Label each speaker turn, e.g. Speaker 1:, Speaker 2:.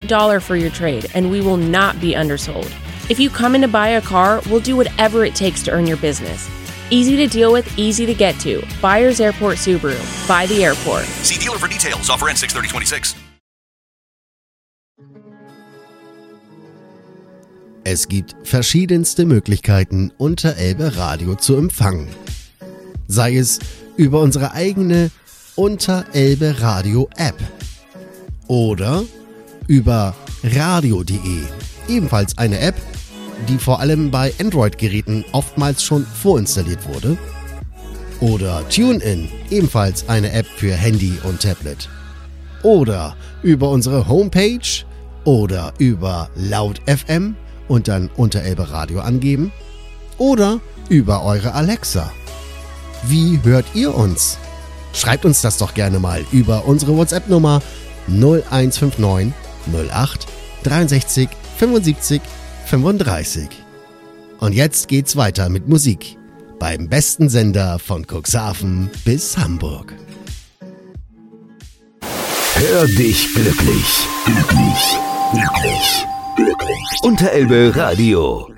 Speaker 1: dollar for your trade, and we will not be undersold. If you come in to buy a car, we'll do whatever it takes to earn your business. Easy to deal with, easy to get to. Buyers Airport Subaru. By the airport.
Speaker 2: See dealer for details. Offer ends 6/30/26.
Speaker 3: Es gibt verschiedenste Möglichkeiten, Unterelbe Radio zu empfangen. Sei es über unsere eigene Unterelbe Radio App oder über radio.de, ebenfalls eine App, die vor allem bei Android-Geräten oftmals schon vorinstalliert wurde, oder TuneIn, ebenfalls eine App für Handy und Tablet, oder über unsere Homepage oder über Laut FM und dann Unterelbe Radio angeben oder über eure Alexa. Wie hört ihr uns? Schreibt uns das doch gerne mal über unsere WhatsApp-Nummer 0159 08 63 75 35. Und jetzt geht's weiter mit Musik beim besten Sender von Cuxhaven bis Hamburg.
Speaker 4: Hör dich glücklich. Glücklich. Glücklich. Glücklich. Unterelbe Radio.